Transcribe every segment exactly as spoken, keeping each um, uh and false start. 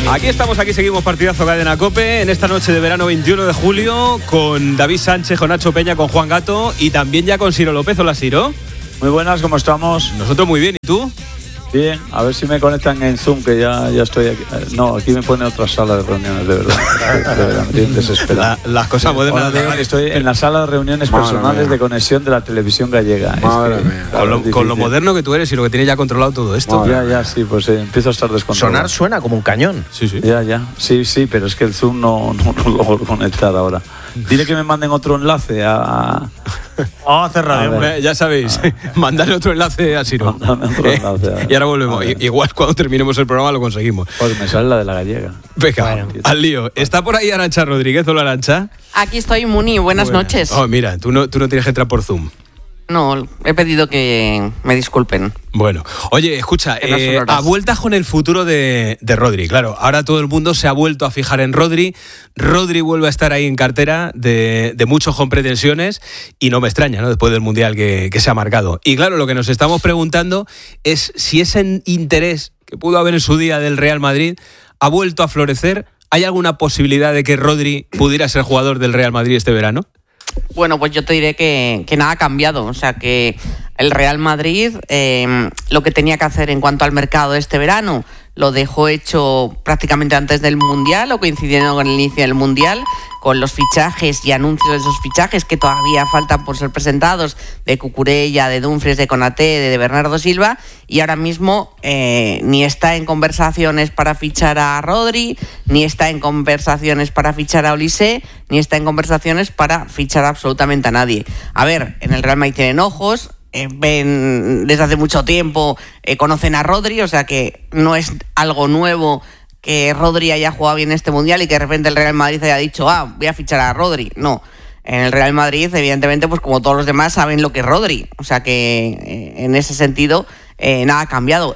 Aquí estamos, aquí seguimos partidazo Cadena COPE en esta noche de verano veintiuno de julio con David Sánchez, con Nacho Peña, con Juan Gato y también ya con Ciro López. Hola, Ciro. Muy buenas, ¿cómo estamos? Nosotros muy bien, ¿y tú? Bien, a ver si me conectan en Zoom, que ya, ya estoy aquí. No, aquí me pone otra sala de reuniones, de verdad. De verdad, me tienen desesperado. La, las cosas modernas. De... Estoy en la sala de reuniones Madre personales mía. de conexión de la televisión gallega. Madre es que, mía. Con, lo, con lo moderno que tú eres y lo que tienes ya controlado todo esto. Madre ya, ya, sí, pues eh, empiezo a estar descontrolado. Sonar suena como un cañón. Sí, sí. Ya, ya. Sí, sí, pero es que el Zoom no, no, no lo logro conectar ahora. Dile que me manden otro enlace a... Vamos a hacer radio. A ya sabéis, mandarle otro enlace a Ciro. Otro enlace, a y ahora volvemos. Igual cuando terminemos el programa lo conseguimos. Pues me sale la de la gallega. Venga, bueno, al lío. ¿Está por ahí Arantxa Rodríguez? Hola, Arantxa. Aquí estoy, Muni. Buenas bueno. noches. Oh, mira, tú no, tú no tienes que entrar por Zoom. No, he pedido que me disculpen. Bueno, oye, escucha, eh, a vueltas con el futuro de, de Rodri. Claro, ahora todo el mundo se ha vuelto a fijar en Rodri. Rodri vuelve a estar ahí en cartera de, de muchos con pretensiones y no me extraña, ¿no? Después del Mundial que, que se ha marcado. Y claro, lo que nos estamos preguntando es si ese interés que pudo haber en su día del Real Madrid ha vuelto a florecer. ¿Hay alguna posibilidad de que Rodri pudiera ser jugador del Real Madrid este verano? Bueno, pues yo te diré que, que nada ha cambiado. O sea, que el Real Madrid eh, lo que tenía que hacer en cuanto al mercado de este verano lo dejó hecho prácticamente antes del Mundial o coincidiendo con el inicio del Mundial, con los fichajes y anuncios de esos fichajes que todavía faltan por ser presentados, de Cucurella, de Dumfries, de Konaté, de Bernardo Silva, y ahora mismo eh, ni está en conversaciones para fichar a Rodri, ni está en conversaciones para fichar a Olise, ni está en conversaciones para fichar absolutamente a nadie. A ver, en el Real Madrid tienen ojos, Eh, ven desde hace mucho tiempo, eh, conocen a Rodri, o sea que no es algo nuevo que Rodri haya jugado bien este Mundial y que de repente el Real Madrid haya dicho, ah, voy a fichar a Rodri. No, en el Real Madrid, evidentemente, pues como todos los demás, saben lo que es Rodri, o sea que eh, en ese sentido eh, nada ha cambiado.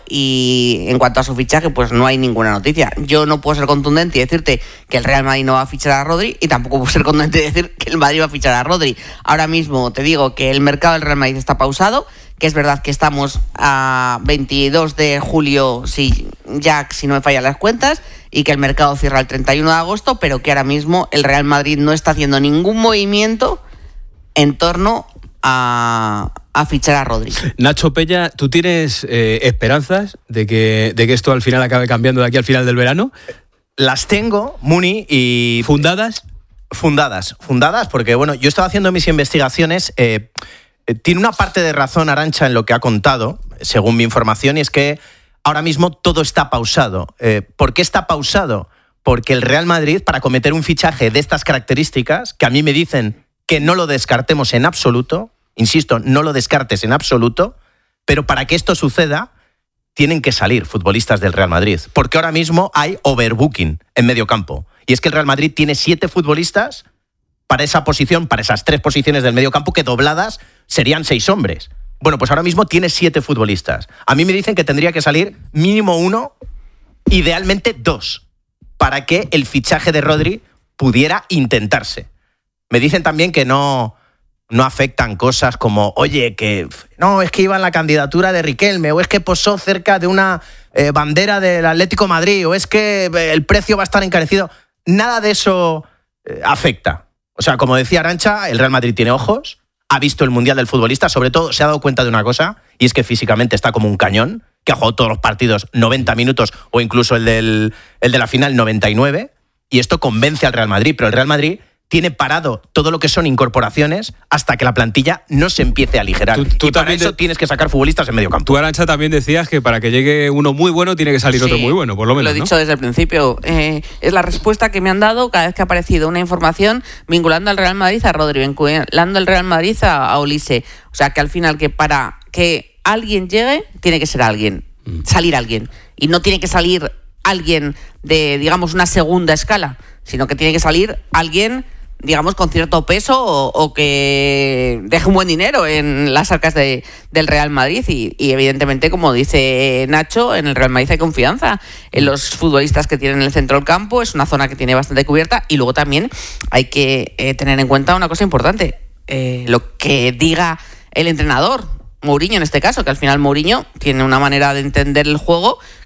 Y en cuanto a su fichaje, pues no hay ninguna noticia. Yo no puedo ser contundente y decirte que el Real Madrid no va a fichar a Rodri, y tampoco puedo ser contundente y decir que el Madrid va a fichar a Rodri. Ahora mismo te digo que el mercado del Real Madrid está pausado, que es verdad que estamos a veintidós de julio, si ya si no me fallan las cuentas, y que el mercado cierra el treinta y uno de agosto, pero que ahora mismo el Real Madrid no está haciendo ningún movimiento en torno a, a fichar a Rodri. Nacho Peña, ¿tú tienes eh, esperanzas de que, de que esto al final acabe cambiando de aquí al final del verano? Las tengo, Muni, y... ¿Fundadas? Fundadas, fundadas, porque bueno, yo estaba haciendo mis investigaciones. Eh, eh, tiene una parte de razón Arantxa en lo que ha contado, según mi información, y es que ahora mismo todo está pausado. Eh, ¿Por qué está pausado? Porque el Real Madrid, para cometer un fichaje de estas características, que a mí me dicen que no lo descartemos en absoluto, insisto, no lo descartes en absoluto, pero para que esto suceda, tienen que salir futbolistas del Real Madrid, porque ahora mismo hay overbooking en medio campo. Y es que el Real Madrid tiene siete futbolistas para esa posición, para esas tres posiciones del medio campo, que dobladas serían seis hombres. Bueno, pues ahora mismo tiene siete futbolistas. A mí me dicen que tendría que salir mínimo uno, idealmente dos, para que el fichaje de Rodri pudiera intentarse. Me dicen también que no, no afectan cosas como, oye, que no, es que iba en la candidatura de Riquelme, o es que posó cerca de una eh, bandera del Atlético de Madrid, o es que el precio va a estar encarecido. Nada de eso eh, afecta. O sea, como decía Arantxa, el Real Madrid tiene ojos, ha visto el Mundial del futbolista, sobre todo se ha dado cuenta de una cosa, y es que físicamente está como un cañón, que ha jugado todos los partidos noventa minutos, o incluso el, del, el de la final noventa y nueve, y esto convence al Real Madrid, pero el Real Madrid tiene parado todo lo que son incorporaciones hasta que la plantilla no se empiece a aligerar. Tú, tú y para eso te... tienes que sacar futbolistas en medio campo. Tú, Arantxa, también decías que para que llegue uno muy bueno tiene que salir sí, otro muy bueno, por lo menos, lo he dicho, ¿no? Desde el principio. Eh, es la respuesta que me han dado cada vez que ha aparecido una información vinculando al Real Madrid a Rodri, vinculando al Real Madrid a, a Olise. O sea, que al final, que para que alguien llegue, tiene que ser alguien, mm. salir alguien. Y no tiene que salir alguien de, digamos, una segunda escala, sino que tiene que salir alguien, digamos, con cierto peso o, o que deje un buen dinero en las arcas de, del Real Madrid. Y, y evidentemente, como dice Nacho, en el Real Madrid hay confianza en los futbolistas que tienen en el centro del campo. Es una zona que tiene bastante cubierta. Y luego también hay que eh, tener en cuenta una cosa importante. Eh, lo que diga el entrenador, Mourinho en este caso, que al final Mourinho tiene una manera de entender el juego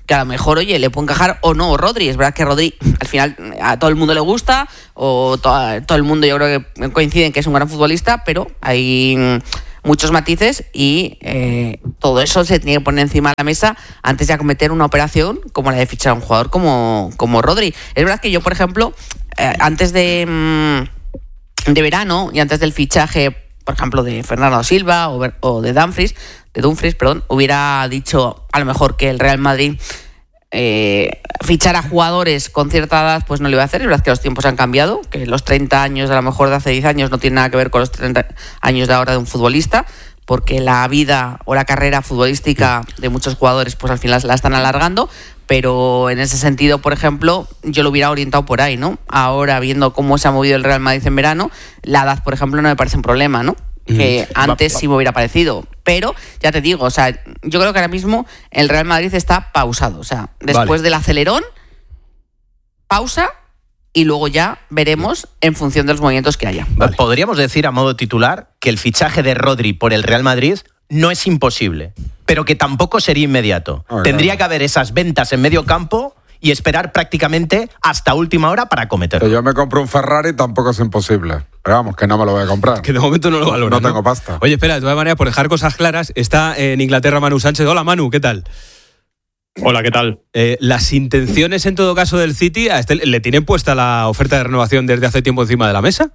que a lo mejor, oye, le puede encajar o no Rodri. Es verdad que Rodri al final a todo el mundo le gusta, o to- todo el mundo yo creo que coincide en que es un gran futbolista, pero hay muchos matices y eh, todo eso se tiene que poner encima de la mesa antes de acometer una operación como la de fichar a un jugador como, como Rodri. Es verdad que yo, por ejemplo, eh, antes de, mm, de verano y antes del fichaje, por ejemplo, de Fernando Silva o, o de Dumfries, de Dumfries, perdón, hubiera dicho a lo mejor que el Real Madrid eh, fichar a jugadores con cierta edad pues no lo iba a hacer. Es verdad que los tiempos han cambiado, que los treinta años a lo mejor de hace diez años no tienen nada que ver con los treinta años de ahora de un futbolista, porque la vida o la carrera futbolística de muchos jugadores pues al final la están alargando, pero en ese sentido, por ejemplo, yo lo hubiera orientado por ahí, ¿no? Ahora, viendo cómo se ha movido el Real Madrid en verano, la edad, por ejemplo, no me parece un problema, ¿no? Que antes sí me hubiera parecido. Pero, ya te digo, o sea, yo creo que ahora mismo el Real Madrid está pausado. O sea, después vale. del acelerón, pausa y luego ya veremos en función de los movimientos que haya. Vale. Podríamos decir a modo titular que el fichaje de Rodri por el Real Madrid no es imposible, pero que tampoco sería inmediato. Oh, Tendría claro. que haber esas ventas en medio campo y esperar prácticamente hasta última hora para acometerlo. Que yo me compro un Ferrari tampoco es imposible. Pero vamos, que no me lo voy a comprar. Que de momento no lo valoro. No, no tengo pasta. Oye, espera, de todas maneras, por dejar cosas claras, está en Inglaterra Manu Sánchez. Hola, Manu, ¿qué tal? Hola, ¿qué tal? Eh, las intenciones, en todo caso, del City, ¿a este le tienen puesta la oferta de renovación desde hace tiempo encima de la mesa?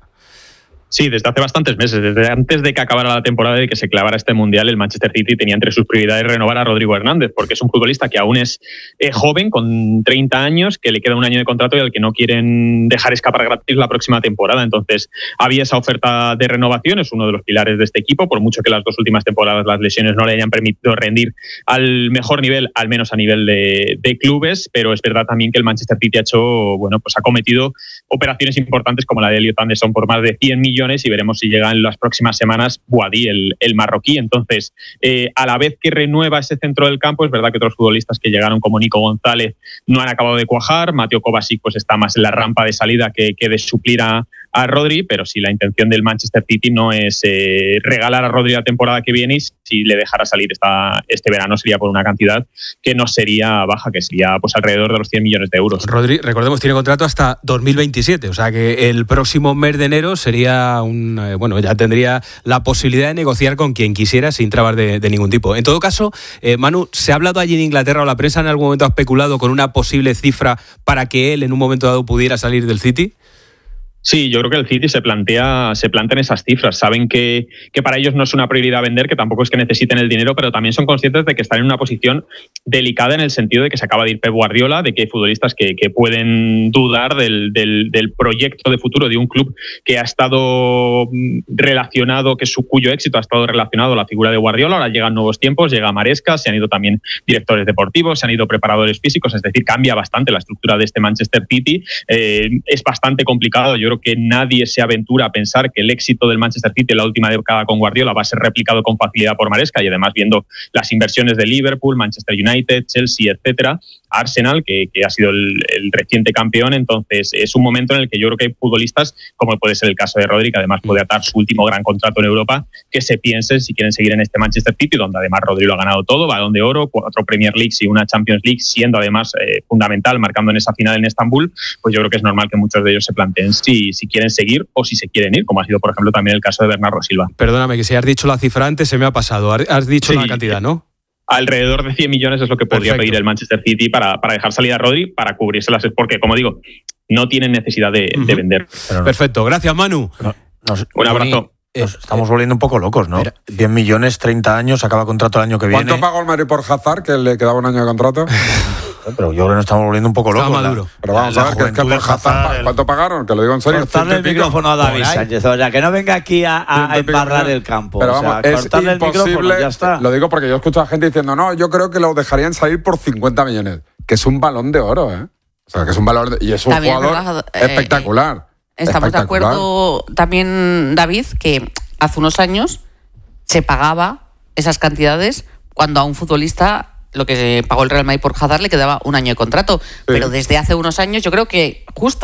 Sí, desde hace bastantes meses, desde antes de que acabara la temporada y de que se clavara este Mundial, el Manchester City tenía entre sus prioridades renovar a Rodrigo Hernández, porque es un futbolista que aún es eh, joven, con treinta años, que le queda un año de contrato y al que no quieren dejar escapar gratis la próxima temporada. Entonces, había esa oferta de renovación, es uno de los pilares de este equipo, por mucho que las dos últimas temporadas las lesiones no le hayan permitido rendir al mejor nivel, al menos a nivel de, de clubes, pero es verdad también que el Manchester City ha hecho, bueno, pues ha cometido operaciones importantes como la de Elliot Anderson por más de cien millones y veremos si llega en las próximas semanas Boadí, el, el marroquí. Entonces, eh, a la vez que renueva ese centro del campo, es verdad que otros futbolistas que llegaron como Nico González no han acabado de cuajar. Mateo Kovacic pues está más en la rampa de salida que, que de suplir a, a Rodri, pero sí, la intención del Manchester City no es eh, regalar a Rodri la temporada que viene, y si le dejara salir esta, este verano sería por una cantidad que no sería baja, que sería pues alrededor de los cien millones de euros. Rodri, recordemos, tiene contrato hasta dos mil veintisiete, o sea que el próximo mes de enero sería un, eh, bueno, ya tendría la posibilidad de negociar con quien quisiera sin trabas de, de ningún tipo. En todo caso, eh, Manu, ¿se ha hablado allí en Inglaterra o la prensa en algún momento ha especulado con una posible cifra para que él en un momento dado pudiera salir del City? Sí, yo creo que el City se plantea, se plantean esas cifras. Saben que, que para ellos no es una prioridad vender, que tampoco es que necesiten el dinero, pero también son conscientes de que están en una posición delicada en el sentido de que se acaba de ir Pep Guardiola, de que hay futbolistas que, que pueden dudar del, del, del proyecto de futuro de un club que ha estado relacionado, que su cuyo éxito ha estado relacionado a la figura de Guardiola. Ahora llegan nuevos tiempos, llega Maresca, se han ido también directores deportivos, se han ido preparadores físicos, es decir, cambia bastante la estructura de este Manchester City. Eh, es bastante complicado. Yo creo que nadie se aventura a pensar que el éxito del Manchester City en la última década con Guardiola va a ser replicado con facilidad por Maresca, y además viendo las inversiones de Liverpool, Manchester United, Chelsea, etcétera, Arsenal, que, que ha sido el, el reciente campeón. Entonces es un momento en el que yo creo que hay futbolistas, como puede ser el caso de Rodri, que además puede atar su último gran contrato en Europa, que se piensen si quieren seguir en este Manchester City, donde además Rodri lo ha ganado todo, Balón de Oro, cuatro Premier Leagues y una Champions League, siendo además eh, fundamental, marcando en esa final en Estambul. Pues yo creo que es normal que muchos de ellos se planteen si Si, si quieren seguir o si se quieren ir, como ha sido, por ejemplo, también el caso de Bernardo Silva. Perdóname, que si has dicho la cifra antes se me ha pasado. Has dicho sí, una cantidad, ¿no? Alrededor de cien millones es lo que podría Perfecto. pedir el Manchester City para, para dejar salir a Rodri, para cubrírselas, porque, como digo, no tienen necesidad de, uh-huh. de vender. No. Perfecto, gracias, Manu. No, nos, un abrazo. Nos estamos volviendo un poco locos, ¿no? Mira, diez millones, treinta años, acaba contrato el año que viene. ¿Cuánto pagó el Madrid por Hazard, que le quedaba un año de contrato? Pero yo creo que nos estamos volviendo un poco locos. Maduro. Pero vamos la, a ver, que es que por Hazard, el... ¿cuánto pagaron? Que lo digo en serio. Cortarle el micrófono a David Sánchez, o sea, que no venga aquí a, a, a embarrar el campo. Pero o vamos, sea, es cortarle imposible, el micrófono, ya está. Lo digo porque yo escucho a gente diciendo, no, yo creo que lo dejarían salir por cincuenta millones. Que es un balón de oro, ¿eh? O sea, que es un valor de... Y es un también jugador eh, espectacular. Estamos espectacular. de acuerdo también, David, que hace unos años se pagaba esas cantidades cuando a un futbolista lo que se pagó el Real Madrid por Hazard le quedaba un año de contrato. Sí. Pero desde hace unos años yo creo que justo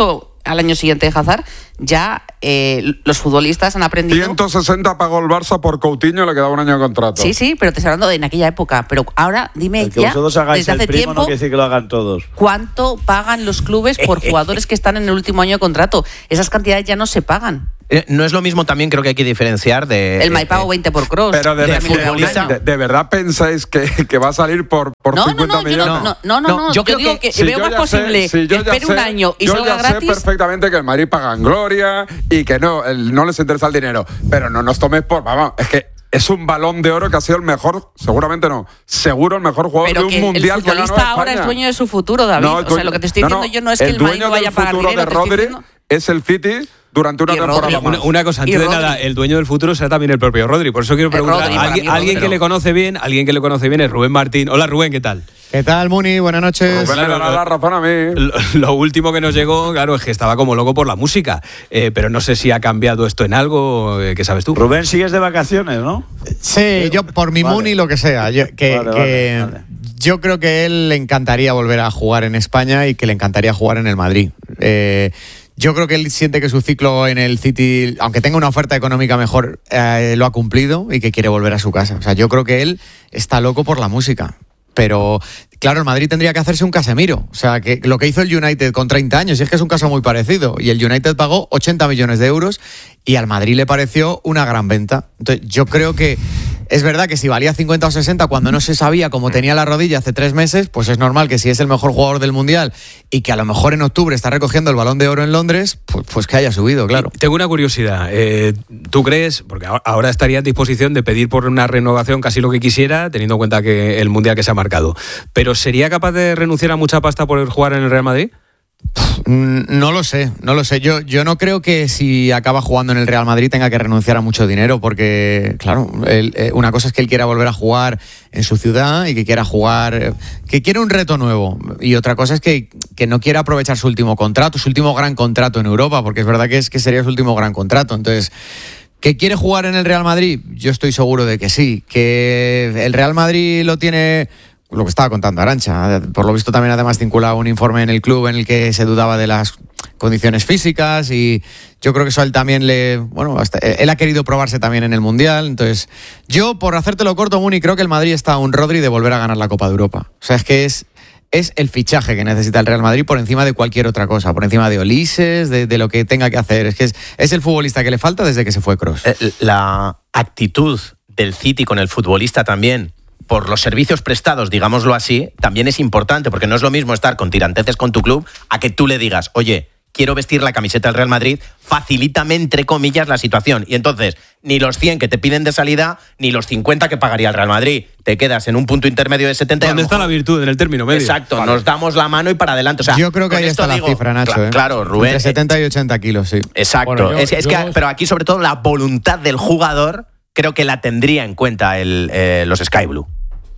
al año siguiente de Hazard, ya eh, los futbolistas han aprendido... ciento sesenta pagó el Barça por Coutinho, le quedaba un año de contrato. Sí, sí, pero te estoy hablando de en aquella época. Pero ahora, dime el que ya, vosotros hagáis desde hace el primo tiempo, no quiere decir que lo hagan todos. ¿cuánto pagan los clubes por jugadores que están en el último año de contrato? Esas cantidades ya no se pagan. Eh, no es lo mismo también, creo que hay que diferenciar de... El Maipago veinte por Kroos. Pero de, de, de, de, de verdad pensáis que, que va a salir por, por no, cincuenta no, no, millones? No, no, no, no, no, yo, yo creo digo que, que si veo más posible sé, si que espere sé, un año y yo salga ya gratis. Sé perfectamente que el Madrid paga en gloria y que no, el, no les interesa el dinero. Pero no nos toméis por... Vamos, es que es un Balón de Oro que ha sido el mejor, seguramente no, seguro el mejor jugador pero de un que mundial el que ganó futbolista ahora España. es dueño de su futuro, David. No, o sea, lo que te estoy diciendo no, no, yo no es que el, el Madrid no vaya a pagar dinero. El dueño del futuro de Rodri es el City durante una y temporada Rodri, más. Una, una cosa, antes de nada, el dueño del futuro será también el propio Rodri. Por eso quiero preguntar Rodri, a alguien, mí, alguien Rodri, que no. le conoce bien, alguien que le conoce bien es Rubén Martín. Hola Rubén, ¿qué tal? ¿Qué tal, Muni? Buenas noches. Rubén le dará la razón a mí. Lo, lo último que nos llegó, claro, es que estaba como loco por la música, eh, pero no sé si ha cambiado esto en algo, eh, ¿qué sabes tú? Rubén, sigues de vacaciones, ¿no? Sí, yo por mi Vale. Muni lo que sea. Yo, que, Vale, que vale, vale. yo creo que a él le encantaría volver a jugar en España y que le encantaría jugar en el Madrid. Eh, Yo creo que él siente que su ciclo en el City, aunque tenga una oferta económica mejor, eh, lo ha cumplido y que quiere volver a su casa. O sea, yo creo que él está loco por la música. Pero, claro, el Madrid tendría que hacerse un Casemiro. O sea, que lo que hizo el United con treinta años, y es que es un caso muy parecido. Y el United pagó ochenta millones de euros y al Madrid le pareció una gran venta. Entonces, yo creo que es verdad que si valía cincuenta o sesenta cuando no se sabía cómo tenía la rodilla hace tres meses, pues es normal que si es el mejor jugador del Mundial y que a lo mejor en octubre está recogiendo el Balón de Oro en Londres, pues, pues que haya subido, claro. Tengo una curiosidad. Eh, ¿Tú crees, porque ahora estaría en disposición de pedir por una renovación casi lo que quisiera, teniendo en cuenta que el Mundial que se ha marcado, pero ¿sería capaz de renunciar a mucha pasta por jugar en el Real Madrid? No lo sé, no lo sé. Yo, yo no creo que si acaba jugando en el Real Madrid tenga que renunciar a mucho dinero, porque, claro, él, eh, una cosa es que él quiera volver a jugar en su ciudad y que quiera jugar, eh, que quiere un reto nuevo. Y otra cosa es que, que no quiera aprovechar su último contrato, su último gran contrato en Europa, porque es verdad que, es, que sería su último gran contrato. Entonces, ¿que quiere jugar en el Real Madrid? Yo estoy seguro de que sí. ¿Que el Real Madrid lo tiene...? Lo que estaba contando Arantxa, por lo visto también además vinculaba un informe en el club en el que se dudaba de las condiciones físicas y yo creo que eso a él también le, bueno, hasta, él ha querido probarse también en el Mundial, entonces yo por hacértelo corto, Muni, creo que el Madrid está a un Rodri de volver a ganar la Copa de Europa, o sea es que es es el fichaje que necesita el Real Madrid por encima de cualquier otra cosa, por encima de Ulises, de, de lo que tenga que hacer, es que es, es el futbolista que le falta desde que se fue Kroos. La actitud del City con el futbolista también, por los servicios prestados, digámoslo así, también es importante, porque no es lo mismo estar con tiranteces con tu club a que tú le digas, oye, quiero vestir la camiseta del Real Madrid, facilítame, entre comillas, la situación. Y entonces, ni los cien que te piden de salida, ni los cincuenta que pagaría el Real Madrid. Te quedas en un punto intermedio de setenta. ¿Dónde está la virtud? En el término medio. Exacto, vale. Nos damos la mano y para adelante. O sea, yo creo que ahí está digo, la cifra, Nacho. Claro, ¿eh? claro, Rubén. Entre setenta y ochenta kilos, sí. Exacto. Bueno, yo, es, es yo... que, pero aquí, sobre todo, la voluntad del jugador, creo que la tendría en cuenta el, eh, los Sky Blue.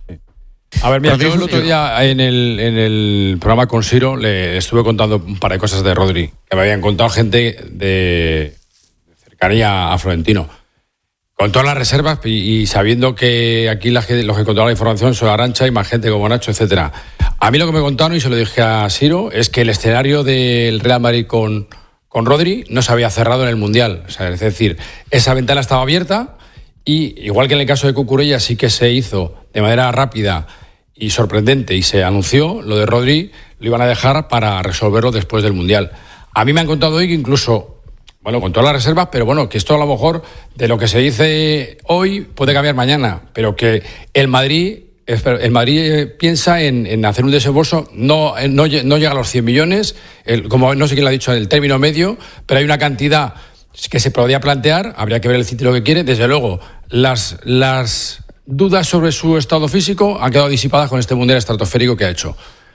A ver, mira, yo el otro día en el, en el programa con Siro le estuve contando un par de cosas de Rodri, que me habían contado gente de cercanía a Florentino. Con todas las reservas y, y sabiendo que aquí la, los que controlan la información son Arantxa y más gente como Nacho, etcétera. A mí lo que me contaron, y se lo dije a Siro, es que el escenario del Real Madrid con, con Rodri no se había cerrado en el Mundial. O sea, es decir, esa ventana estaba abierta y, igual que en el caso de Cucurella, sí que se hizo de manera rápida y sorprendente y se anunció, lo de Rodri lo iban a dejar para resolverlo después del Mundial. A mí me han contado hoy que incluso, bueno, con todas las reservas, pero bueno, que esto a lo mejor de lo que se dice hoy puede cambiar mañana, pero que el Madrid, el Madrid piensa en, en hacer un desembolso, no, no, no llega a los cien millones, el, como no sé quién lo ha dicho, el término medio, pero hay una cantidad que se podría plantear, habría que ver el City lo que quiere, desde luego, las... las dudas sobre su estado físico han quedado disipadas con este mundial estratosférico que ha hecho.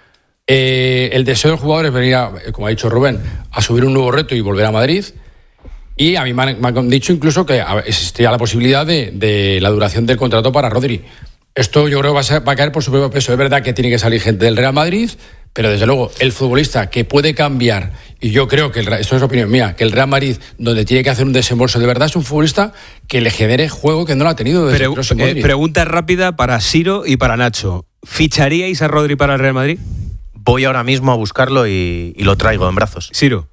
Eh, el deseo del jugador es venir, a, como ha dicho Rubén, a subir un nuevo reto y volver a Madrid. Y a mí me han, me han dicho incluso que existía la posibilidad de, de la duración del contrato para Rodri. Esto yo creo que va a, ser, va a caer por su propio peso. Es verdad que tiene que salir gente del Real Madrid, pero desde luego el futbolista que puede cambiar, y yo creo que, el, esto es opinión mía, que el Real Madrid, donde tiene que hacer un desembolso de verdad, es un futbolista que le genere juego que no lo ha tenido desde Pre- el eh, Pregunta rápida para Siro y para Nacho. ¿Ficharíais a Rodri para el Real Madrid? Voy ahora mismo a buscarlo y, y lo traigo en brazos. Siro.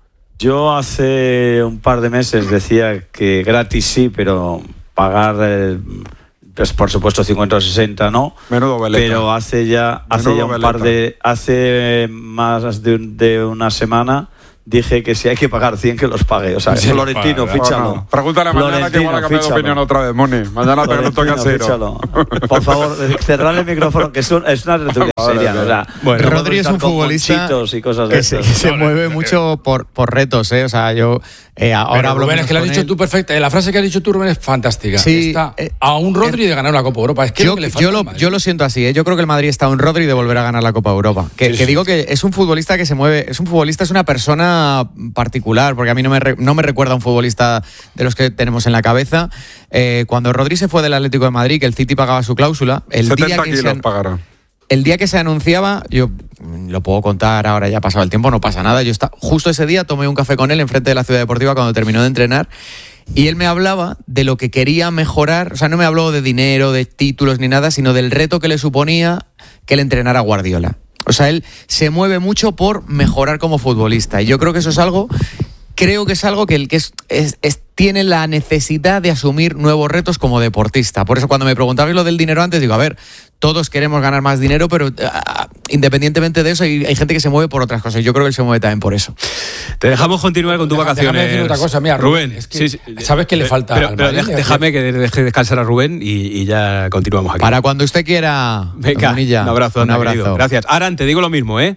Yo hace un par de meses decía que gratis sí, pero pagar, eh, pues por supuesto cincuenta o sesenta no. Menudo veleta. Pero hace ya, hace Menudo ya un veleta. par de, hace más de, un- de una semana dije que si hay que pagar cien que los pague. O sea, Sí, Florentino, vale. fíchalo. No, no. Pregúntale a mañana que igual ha cambiado de fíchalo. opinión otra vez, Moni. Mañana te pregunto qué Florentino, hacer. fíchalo. Por favor, cerrad el micrófono, que es, un- es una tertulia Vale, seria. vale. O sea, Bueno, no Rodri podemos es un estar con futbolista conchitos y cosas de que se, que estas. se mueve mucho por, por retos, ¿eh? O sea, yo eh, ahora Pero, hablo Rubén, menos es que lo has con dicho él. tú perfecta. La frase que has dicho tú, Rubén, es fantástica. Sí, Está eh, a un Rodri de ganar la Copa Europa. Es que es Yo, lo que le falta yo al lo, Madrid. yo lo siento así, ¿eh? Yo creo que el Madrid está a un Rodri de volver a ganar la Copa Europa. Que, Sí, que sí. digo que es un futbolista que se mueve, es un futbolista, es una persona particular, porque a mí no me, re- no me recuerda a un futbolista de los que tenemos en la cabeza. Eh, cuando Rodri se fue del Atlético de Madrid, que el City pagaba su cláusula, el día setenta que kilos se, an- pagará. el día que se anunciaba, yo mm, lo puedo contar ahora, ya ha pasado el tiempo, no pasa nada. Yo está, justo ese día tomé un café con él enfrente de la Ciudad Deportiva cuando terminó de entrenar. Y él me hablaba de lo que quería mejorar, o sea, no me habló de dinero, de títulos ni nada, sino del reto que le suponía que le entrenara a Guardiola. O sea, él se mueve mucho por mejorar como futbolista. Y yo creo que eso es algo, creo que es algo que el que es, es- es- tiene la necesidad de asumir nuevos retos como deportista. Por eso cuando me preguntabais lo del dinero antes, digo, a ver, todos queremos ganar más dinero, pero ah, independientemente de eso, hay, hay gente que se mueve por otras cosas. Yo creo que él se mueve también por eso. Te dejamos continuar con tus Déjame- vacaciones. déjame decir otra cosa, mira, Rubén. Rubén, es que sí, sí. ¿sabes qué le falta Pero, al pero Madrid? dej- déjame que deje descansar a Rubén y, y ya continuamos aquí. Para cuando usted quiera, Venga, Munilla, un abrazo, un anda, abrazo. querido. Gracias. Aran, te digo lo mismo, ¿eh?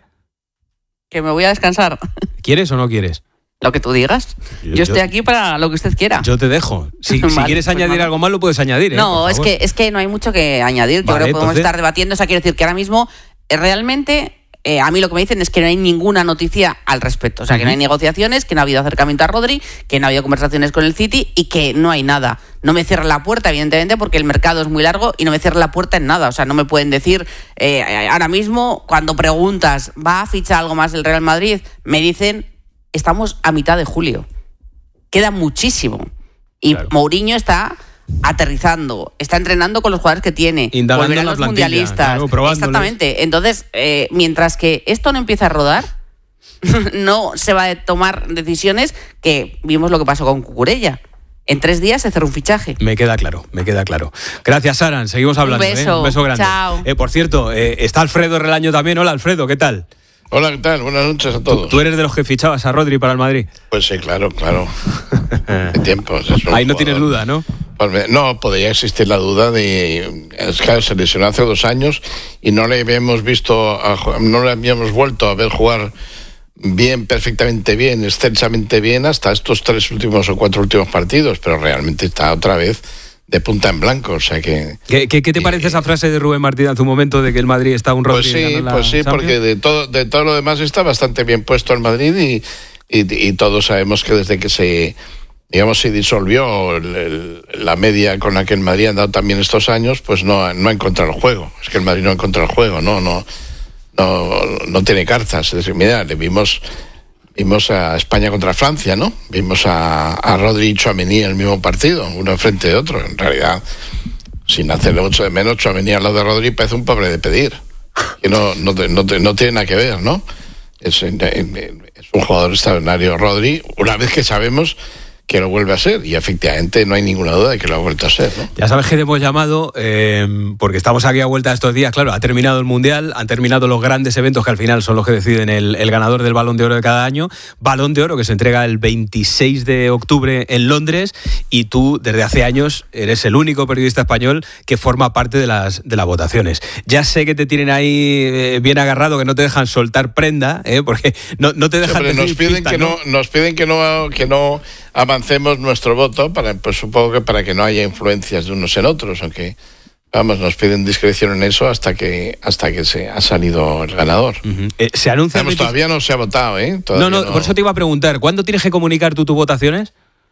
Que me voy a descansar. ¿Quieres o no quieres? Lo que tú digas. Yo, Yo- estoy yo- aquí para lo que usted quiera. Yo te dejo. Si, si Vale, quieres pues añadir nada. algo más, lo puedes añadir. ¿eh? No, Por es favor. que, es que no hay mucho que añadir. Yo Vale, creo que podemos entonces- estar debatiendo. O sea, quiero decir que ahora mismo eh, realmente eh, a mí lo que me dicen es que no hay ninguna noticia al respecto. O sea, que no hay negociaciones, que no ha habido acercamiento a Rodri, que no ha habido conversaciones con el City y que no hay nada. No me cierra la puerta, evidentemente, porque el mercado es muy largo y no me cierra la puerta en nada. O sea, no me pueden decir eh, ahora mismo, cuando preguntas, ¿va a fichar algo más el Real Madrid? Me dicen, estamos a mitad de julio. Queda muchísimo. Y Claro. Mourinho está aterrizando, está entrenando con los jugadores que tiene, Indagando volverán en la los plantilla, mundialistas. claro, probándoles. Exactamente. Entonces, eh, mientras que esto no empieza a rodar, no se va a tomar decisiones que vimos lo que pasó con Cucurella. En tres días se cerró un fichaje. Me queda claro, me queda claro. Gracias, Aran. Seguimos hablando. Un beso. ¿eh? Un beso grande. Chao. Eh, por cierto, eh, está Alfredo Relaño también. Hola, Alfredo, ¿qué tal? Hola, ¿qué tal? Buenas noches a ¿Tú, todos. tú eres de los que fichabas a Rodri para el Madrid? Pues sí, claro, claro. De tiempos. es un Ahí no jugador. tienes duda, ¿no? Pues me- no, podría existir la duda de... Es que se lesionó hace dos años y no le habíamos visto, a ju- no le habíamos vuelto a ver jugar bien, perfectamente bien, extensamente bien hasta estos tres últimos o cuatro últimos partidos, pero realmente está otra vez de punta en blanco, o sea que... ¿Qué, qué, qué te parece esa frase de Rubén Martín hace un momento de que el Madrid está un Rodri? Pues sí, ganando la pues sí, Champions? porque de todo, de todo lo demás está bastante bien puesto el Madrid y, y, y todos sabemos que desde que se, digamos, se disolvió el- el- la media con la que el Madrid ha andado también estos años, pues no, no ha encontrado el juego. Es que el Madrid no ha encontrado el juego, no, no, no, no tiene cartas. Es decir, mira, le vimos, vimos a España contra Francia, ¿no? Vimos a, a Rodri y Tchouaméni en el mismo partido, uno enfrente de otro. En realidad, sin hacerle mucho de menos, Tchouaméni al lado de Rodri parece un pobre de pedir. Que no, no, te- no, te- no tiene nada que ver, ¿no? Es, es un jugador extraordinario, Rodri, una vez que sabemos que lo vuelve a ser, y efectivamente no hay ninguna duda de que lo ha vuelto a ser, ¿no? Ya sabes que te hemos llamado eh, porque estamos aquí a vuelta de estos días. Claro, ha terminado el Mundial, han terminado los grandes eventos que al final son los que deciden el, el ganador del Balón de Oro de cada año. Balón de Oro que se entrega el veintiséis de octubre en Londres y tú desde hace años eres el único periodista español que forma parte de las, de las votaciones. Ya sé que te tienen ahí eh, bien agarrado, que no te dejan soltar prenda, eh, porque no, no te dejan Hombre, decir nos piden pista, que no, nos piden que no, que no avancemos nuestro voto, para, pues supongo que para que no haya influencias de unos en otros, aunque vamos, nos piden discreción en eso hasta que hasta que se ha salido el ganador. Ujú. Eh, se anuncia Vamos, el veintiséis todavía no se ha votado, ¿eh? No, Todavía no, por eso te iba a preguntar, ¿cuándo tienes que comunicar tú tus votaciones?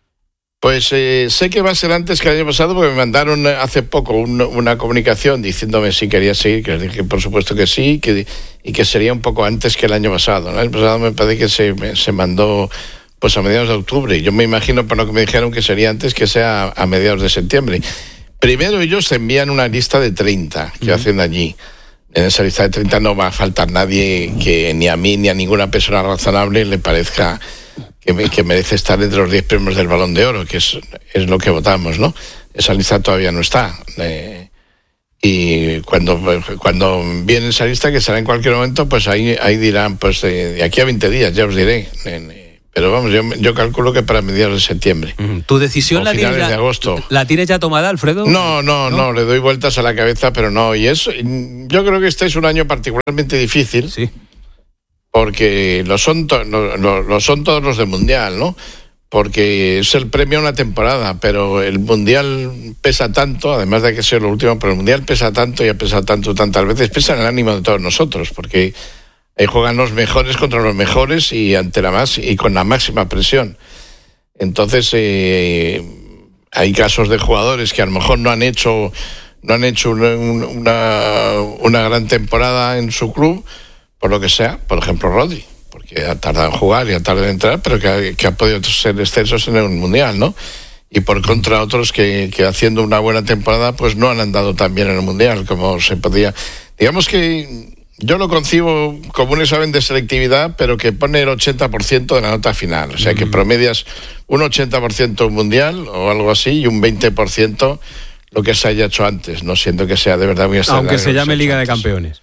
Pues eh, sé que va a ser antes que el año pasado, porque me mandaron eh, hace poco un- una comunicación diciéndome si quería seguir, que les dije por supuesto que sí, que, y que sería un poco antes que el año pasado, ¿no? El pasado me parece que se, me- se mandó pues a mediados de octubre. Yo me imagino, por lo que me dijeron, que sería antes que sea a mediados de septiembre. Primero ellos envían una lista de treinta que hacen allí. En esa lista de treinta no va a faltar nadie que ni a mí ni a ninguna persona razonable le parezca que, que merece estar entre los diez premios del Balón de Oro, que es, es lo que votamos, ¿no? Esa lista todavía no está. Eh, y cuando, cuando viene esa lista, que será en cualquier momento, pues ahí, ahí dirán, pues de, de aquí a veinte días, ya os diré. Eh, pero vamos, yo, yo calculo que para mediados de septiembre. ¿Tu decisión la tienes, ya, de agosto. ¿La tienes ya tomada, Alfredo? No, no, no, no, le doy vueltas a la cabeza, pero no. Y eso, yo creo que este es un año particularmente difícil. Sí. Porque lo son, to, lo, lo, lo son todos los del Mundial, ¿no? Porque es el premio a una temporada, pero el Mundial pesa tanto, además de que sea lo último, pero el Mundial pesa tanto y ha pesado tanto tantas veces, pesa en el ánimo de todos nosotros, porque ahí juegan los mejores contra los mejores y ante la más y con la máxima presión. Entonces eh, hay casos de jugadores que a lo mejor no han hecho no han hecho una, una, una gran temporada en su club, por lo que sea, por ejemplo Rodri, porque ha tardado en jugar y ha tardado en entrar, pero que ha, que ha podido ser excelsos en el Mundial, ¿no? Y por contra otros que, que haciendo una buena temporada pues no han andado tan bien en el Mundial como se podía. Digamos que yo lo concibo como un examen de selectividad, pero que pone el ochenta por ciento de la nota final, o sea que promedias un ochenta por ciento un Mundial o algo así y un veinte por ciento lo que se haya hecho antes, no siendo que sea de verdad muy extraordinario. Aunque se llame Liga de Campeones.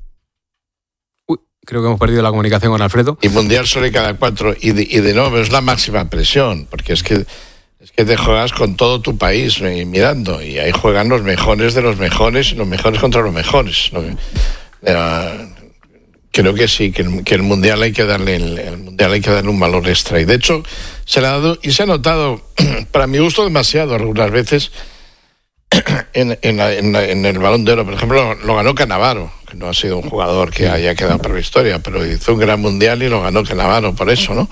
Creo que hemos perdido la comunicación con Alfredo. Y Mundial solo cada cuatro. Y de, y de nuevo es la máxima presión, porque es que, es que te juegas con todo tu país eh, mirando. Y ahí juegan los mejores de los mejores y los mejores contra los mejores. ¿No? Eh, creo que sí, que el, que el Mundial hay que darle el, el Mundial hay que darle un valor extra. Y de hecho, se le ha dado, y se ha notado, para mi gusto, demasiado algunas veces. En, en, la, en, la, en el Balón de Oro, por ejemplo, lo, lo ganó Cannavaro, que no ha sido un jugador que haya quedado para la historia, pero hizo un gran Mundial y lo ganó Cannavaro por eso, ¿no?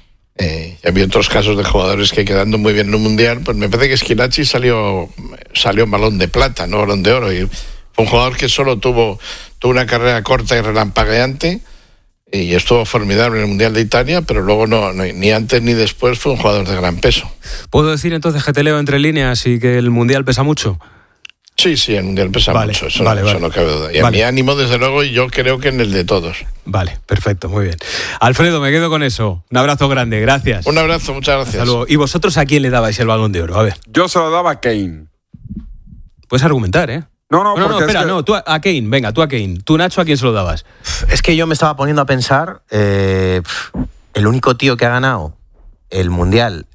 Eh, y había otros casos de jugadores que quedando muy bien en un Mundial, pues me parece que Schillaci salió, salió Balón de Plata, no Balón de Oro, y fue un jugador que solo tuvo, tuvo una carrera corta y relampagueante, y estuvo formidable en el Mundial de Italia, pero luego no, no, ni antes ni después fue un jugador de gran peso. ¿Puedo decir entonces que te leo entre líneas y que el Mundial pesa mucho? Sí, sí, el Mundial pesa vale, mucho, eso, vale, no, vale. eso no cabe duda. Y vale. a mi ánimo, desde luego, y yo creo que en el de todos. Vale, perfecto, muy bien. Alfredo, me quedo con eso. Un abrazo grande, gracias. Un abrazo, muchas gracias. Hasta luego. ¿Y vosotros a quién le dabais el Balón de Oro? A ver. Yo se lo daba a Kane. Puedes argumentar, ¿eh? No, no, no, no, espera, es que... no, tú a, a Kane, venga, tú a Kane. Tú, Nacho, ¿a quién se lo dabas? Es que yo me estaba poniendo a pensar, eh, el único tío que ha ganado el Mundial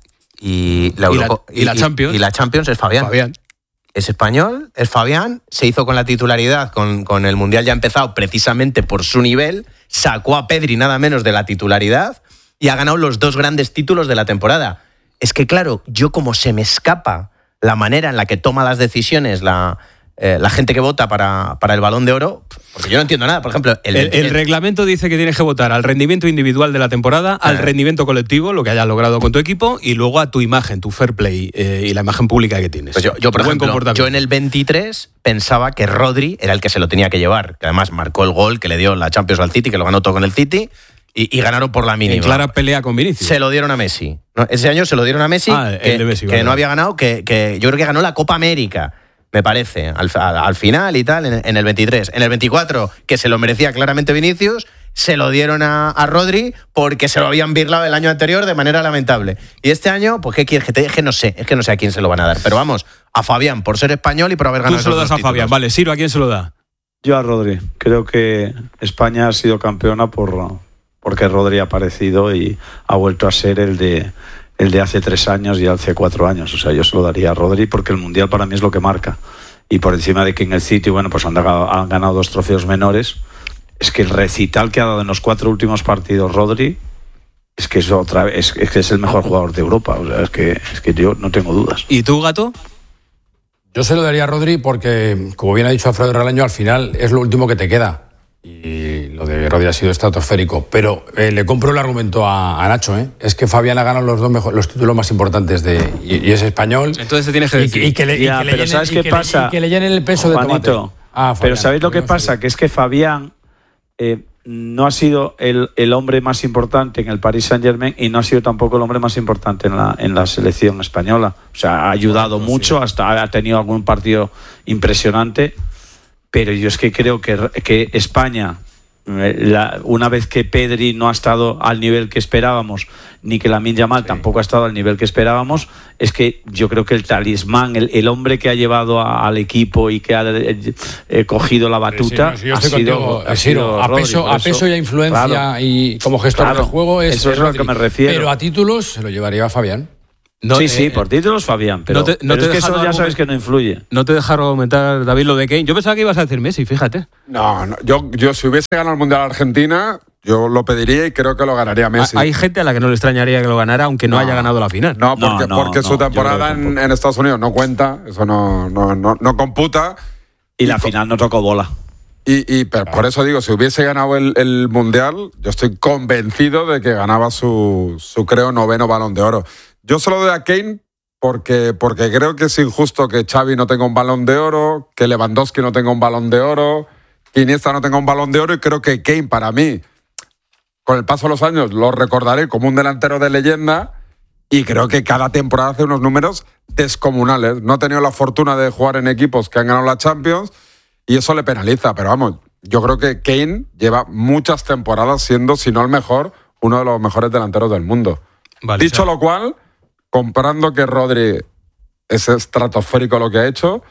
y la, y la, Euroco- y la Champions. Y, y la Champions es Fabián. Fabián. Es español, es Fabián, se hizo con la titularidad, con, con el Mundial ya empezado precisamente por su nivel, sacó a Pedri nada menos de la titularidad y ha ganado los dos grandes títulos de la temporada. Es que claro, yo como se me escapa la manera en la que toma las decisiones la... Eh, la gente que vota para, para el Balón de Oro, porque yo no entiendo nada. Por ejemplo, el, el, el reglamento dice que tienes que votar al rendimiento individual de la temporada, al eh. rendimiento colectivo, lo que hayas logrado con tu equipo, y luego a tu imagen, tu fair play eh, y la imagen pública que tienes. Pues yo, yo por Buen ejemplo, yo en el veintitrés pensaba que Rodri era el que se lo tenía que llevar, que además marcó el gol que le dio la Champions al City, que lo ganó todo con el City, y, y ganaron por la mínima. En clara pelea con Vinicius. Se lo dieron a Messi. No, ese año se lo dieron a Messi, ah, que, el de Messi, que vale. no había ganado, que, que yo creo que ganó la Copa América. Me parece, al, al, al final y tal, en, en el veintitrés. En el veinticuatro, que se lo merecía claramente Vinicius, se lo dieron a, a Rodri porque se lo habían birlado el año anterior de manera lamentable. Y este año, pues, ¿qué quieres que te deje? No sé, es que no sé a quién se lo van a dar. Pero vamos, a Fabián, por ser español y por haber ganado. Tú se lo das a títulos. Fabián, vale. Siro, ¿a quién se lo da? Yo a Rodri. Creo que España ha sido campeona por porque Rodri ha aparecido y ha vuelto a ser el de... el de hace tres años y hace cuatro años. O sea, yo se lo daría a Rodri porque el Mundial para mí es lo que marca. Y por encima de que en el City, bueno, pues han, han ganado dos trofeos menores. Es que el recital que ha dado en los cuatro últimos partidos Rodri es que es otra es, es que es el mejor jugador de Europa. O sea, es que, es que yo no tengo dudas. ¿Y tú, Gato? Yo se lo daría a Rodri porque, como bien ha dicho Alfredo Relaño, al final es lo último que te queda. Y lo de Rodri ha sido estratosférico. Pero eh, le compro el argumento a, a Nacho, ¿eh? Es que Fabián ha ganado los dos mejor, los títulos más importantes de y, y es español. Entonces te tienes que decir. Y, y que le, ya, y que le pero llenen, ¿sabes y qué que pasa? Le, y que le llenen el peso Juanito, de tomate. Ah, Fabián, pero ¿sabéis lo que no pasa? sabía. Que es que Fabián eh, no ha sido el, el hombre más importante en el Paris Saint-Germain y no ha sido tampoco el hombre más importante en la, en la selección española. O sea, ha ayudado bueno, mucho, sí. hasta ha tenido algún partido impresionante, pero yo es que creo que, que España la, una vez que Pedri no ha estado al nivel que esperábamos, ni que Lamine Yamal sí. tampoco ha estado al nivel que esperábamos, es que yo creo que el talismán, el, el hombre que ha llevado a, al equipo y que ha eh, eh, cogido la batuta, sí, sí, no, ha, sido, contigo, ha sido a Rodri, peso, a peso y a influencia claro, y como gestor claro, del juego es eso es a lo que me refiero. Pero a títulos se lo llevaría a Fabián. No, sí, eh, sí, por títulos Fabián, pero, no te, no pero te es que eso ya sabes que no influye. No te dejaron aumentar, David, lo de Kane. Yo pensaba que ibas a decir Messi, fíjate. No, no yo, yo si hubiese ganado el Mundial Argentina, yo lo pediría y creo que lo ganaría Messi. Hay gente a la que no le extrañaría que lo ganara, aunque no, no haya ganado la final. No, porque, no, no, porque su no, temporada en, en Estados Unidos no cuenta, eso no, no, no, no computa. Y, y la final no tocó bola. Y, y pero por eso digo, si hubiese ganado el, el Mundial, yo estoy convencido de que ganaba su, su creo, noveno Balón de Oro. Yo se lo doy a Kane porque, porque creo que es injusto que Xavi no tenga un Balón de Oro, que Lewandowski no tenga un Balón de Oro, que Iniesta no tenga un Balón de Oro, y creo que Kane, para mí, con el paso de los años, lo recordaré como un delantero de leyenda, y creo que cada temporada hace unos números descomunales. No ha tenido la fortuna de jugar en equipos que han ganado la Champions, y eso le penaliza, pero vamos, yo creo que Kane lleva muchas temporadas siendo, si no el mejor, uno de los mejores delanteros del mundo. Vale, Dicho lo cual, comprando que Rodri es estratosférico lo que ha hecho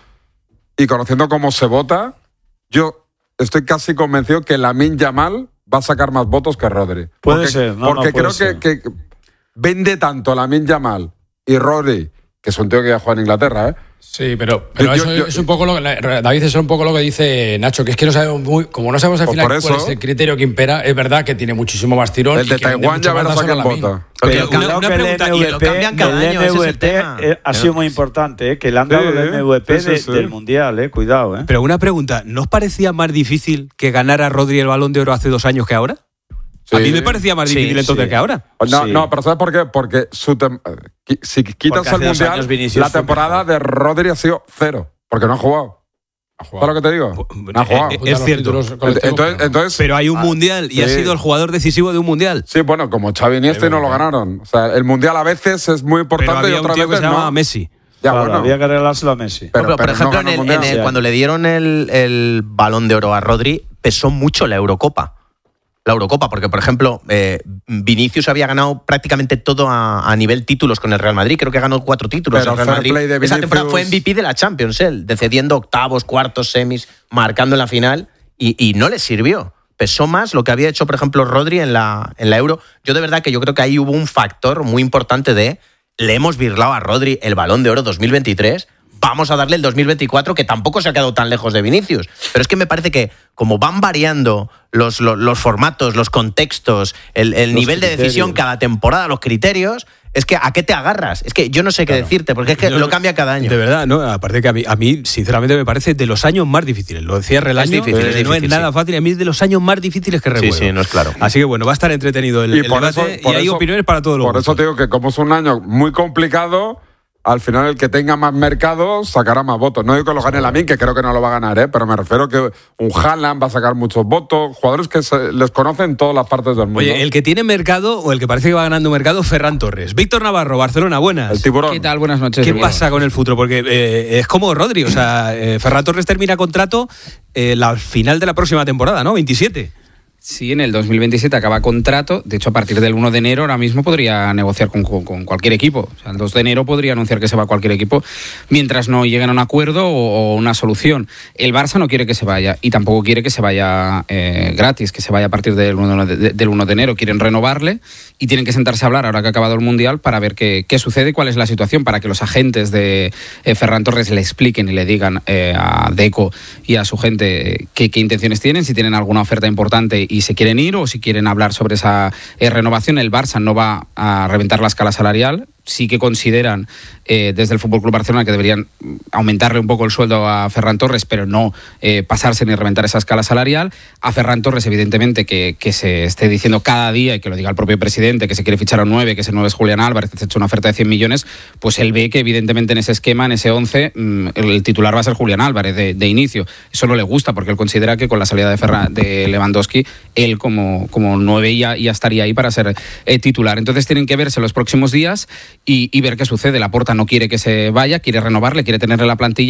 y conociendo cómo se vota, yo estoy casi convencido que Lamine Yamal va a sacar más votos que Rodri. Puede porque, ser, no, Porque no, puede creo ser. Que, que vende tanto Lamine Yamal y Rodri, que es un tío que ya juega en Inglaterra, ¿eh? Sí, pero, pero yo, eso yo, es un poco lo que, David, eso es un poco lo que dice Nacho, que es que no sabemos muy, como no sabemos al final pues cuál es el criterio que impera, es verdad que tiene muchísimo más tirón. El de Taiwán ya verás a quién vota. Pero una, una pregunta, y lo cambian cada año, ese es el tema. Ha sido muy importante, ¿eh? Que le han dado sí, el M V P sí, sí, sí. De, del Mundial, ¿eh? Cuidado, ¿eh? Pero una pregunta, ¿no os parecía más difícil que ganara Rodri el Balón de Oro hace dos años que ahora? Sí. A mí me parecía más difícil sí, entonces sí. que ahora. No, sí. no, pero ¿sabes por qué? Porque su tem- si quitas el Mundial, la temporada de Rodri ha sido cero. Porque no ha jugado. ¿Ha jugado? ¿Sabes lo que te digo? No ha jugado. Es, es cierto. Entonces, entonces, pero hay un Mundial y sí. ha sido el jugador decisivo de un Mundial. Sí, bueno, como Xavi Iniesta y no lo ganaron. O sea, el Mundial a veces es muy importante pero y otras veces que se no. llama Messi. Ya, claro, bueno. Había que arreglárselo a Messi. Pero, pero, pero por ejemplo, no en el, en el, cuando le dieron el, el Balón de Oro a Rodri, pesó mucho la Eurocopa. La Eurocopa, porque, por ejemplo, eh, Vinicius había ganado prácticamente todo a, a nivel títulos con el Real Madrid. Creo que ganó cuatro títulos Pero el Real Madrid. Vinicius... Esa temporada fue M V P de la Champions, él, decediendo octavos, cuartos, semis, marcando en la final, y, y no le sirvió. Pesó más lo que había hecho, por ejemplo, Rodri en la, en la Euro. Yo de verdad que yo creo que ahí hubo un factor muy importante de le hemos birlado a Rodri el Balón de Oro dos mil veintitrés, vamos a darle el dos mil veinticuatro, que tampoco se ha quedado tan lejos de Vinicius. Pero es que me parece que como van variando los, los, los formatos, los contextos, el, el nivel criterios. de decisión cada temporada, los criterios, es que ¿a qué te agarras? Es que yo no sé qué claro. decirte, porque es que no, lo cambia cada año. De verdad, no, aparte que a mí, a mí, sinceramente, me parece de los años más difíciles. Lo decía Relaño, es difícil, es difícil, no es nada sí. fácil. A mí es de los años más difíciles que recuerdo. Sí, sí, no es claro. Así que bueno, va a estar entretenido el, y el por debate eso, por y hay eso, opiniones para todos los Por gustos. eso te digo que como es un año muy complicado, al final el que tenga más mercado sacará más votos. No digo que lo gane Lamine, que creo que no lo va a ganar, ¿eh? Pero me refiero que un Haaland va a sacar muchos votos, jugadores que se les conocen en todas las partes del mundo. Oye, el que tiene mercado o el que parece que va ganando mercado, Ferran Torres. Víctor Navarro, Barcelona, buenas. El tiburón. ¿Qué tal? Buenas noches. ¿Qué bien. pasa con el futuro? Porque eh, es como Rodri, o sea, eh, Ferran Torres termina contrato eh, la final de la próxima temporada, ¿no? veintisiete. Sí, en el dos mil veintisiete acaba contrato. De hecho, a partir del uno de enero ahora mismo podría negociar con, con, con cualquier equipo. O sea, el dos de enero podría anunciar que se va a cualquier equipo mientras no lleguen a un acuerdo o, o una solución. El Barça no quiere que se vaya y tampoco quiere que se vaya eh, gratis, que se vaya a partir del uno de, de, del uno de enero. Quieren renovarle y tienen que sentarse a hablar ahora que ha acabado el Mundial para ver qué, qué sucede y cuál es la situación, para que los agentes de eh, Ferran Torres le expliquen y le digan eh, a Deco y a su gente qué, qué intenciones tienen, si tienen alguna oferta importante y se quieren ir o si quieren hablar sobre esa eh, renovación. El Barça no va a reventar la escala salarial. Sí que consideran eh, desde el F C Barcelona que deberían aumentarle un poco el sueldo a Ferran Torres, pero no eh, pasarse ni reventar esa escala salarial. A Ferran Torres, evidentemente, que, que se esté diciendo cada día y que lo diga el propio presidente, que se quiere fichar a un nueve, que ese nueve es Julián Álvarez, que se ha hecho una oferta de cien millones, pues él ve que evidentemente en ese esquema, en ese once, el titular va a ser Julián Álvarez de, de inicio. Eso no le gusta porque él considera que con la salida de, Ferran, de Lewandowski, él como, como nueve ya, ya estaría ahí para ser eh, titular. Entonces tienen que verse los próximos días Y, y ver qué sucede. Laporta no quiere que se vaya, quiere renovarle, quiere tenerle la plantilla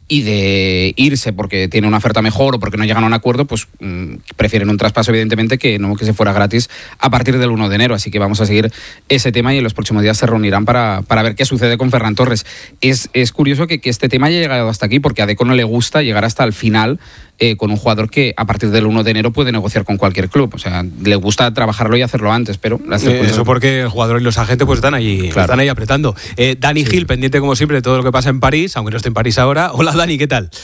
y de irse porque tiene una oferta mejor o porque no llegan a un acuerdo, pues mmm, prefieren un traspaso, evidentemente, que no que se fuera gratis a partir del uno de enero. Así que vamos a seguir ese tema y en los próximos días se reunirán para, para ver qué sucede con Ferran Torres. Es, es curioso que, que este tema haya llegado hasta aquí, porque a Deco no le gusta llegar hasta el final eh, con un jugador que a partir del uno de enero puede negociar con cualquier club. O sea, le gusta trabajarlo y hacerlo antes, pero... Eh, eso porque el jugador y los agentes pues están ahí, claro. están ahí apretando. Eh, Dani sí. Gil, pendiente como siempre de todo lo que pasa en París, aunque no esté en París ahora. Hola Dani, ¿qué tal?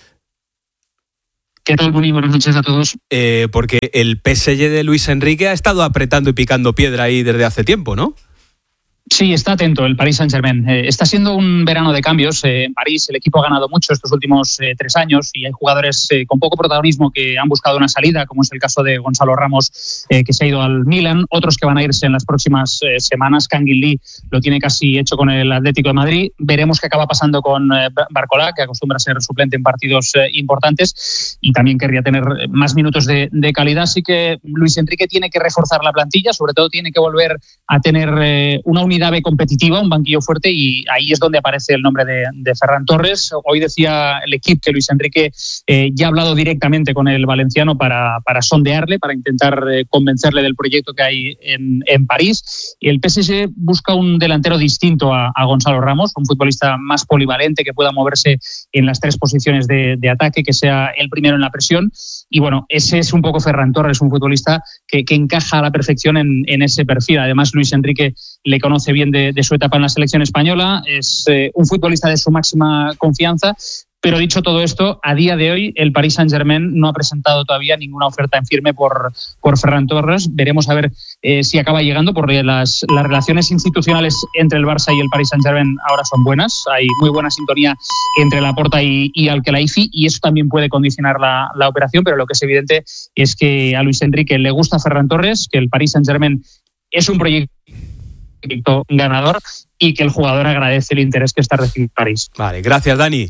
¿Qué tal, Buni? Buenas noches a todos. Eh, porque el P S G de Luis Enrique ha estado apretando y picando piedra ahí desde hace tiempo, ¿no? Sí, está atento el Paris Saint-Germain. Eh, está siendo un verano de cambios. Eh, en París el equipo ha ganado mucho estos últimos eh, tres años y hay jugadores eh, con poco protagonismo que han buscado una salida, como es el caso de Gonzalo Ramos, eh, que se ha ido al Milan. Otros que van a irse en las próximas eh, semanas. Kangin Lee lo tiene casi hecho con el Atlético de Madrid. Veremos qué acaba pasando con eh, Barcola, que acostumbra a ser suplente en partidos eh, importantes y también querría tener más minutos de, de calidad. Así que Luis Enrique tiene que reforzar la plantilla, sobre todo tiene que volver a tener eh, una unidad competitiva, un banquillo fuerte, y ahí es donde aparece el nombre de, de Ferran Torres. Hoy decía el equipo que Luis Enrique eh, ya ha hablado directamente con el valenciano para, para sondearle, para intentar eh, convencerle del proyecto que hay en, en París. Y el P S G busca un delantero distinto a, a Gonzalo Ramos, un futbolista más polivalente, que pueda moverse en las tres posiciones de, de ataque, que sea el primero en la presión. Y bueno, ese es un poco Ferran Torres, un futbolista que, que encaja a la perfección en, en ese perfil. Además, Luis Enrique le conoce bien de, de su etapa en la selección española, es eh, un futbolista de su máxima confianza. Pero dicho todo esto, a día de hoy el Paris Saint-Germain no ha presentado todavía ninguna oferta en firme por, por Ferran Torres. Veremos a ver eh, si acaba llegando, porque las, las relaciones institucionales entre el Barça y el Paris Saint-Germain ahora son buenas. Hay muy buena sintonía entre Laporta y, y Al-Khelaifi, y eso también puede condicionar la, la operación. Pero lo que es evidente es que a Luis Enrique le gusta Ferran Torres, que el Paris Saint-Germain es un proyecto ganador y que el jugador agradece el interés que está recibiendo París. Vale, gracias Dani.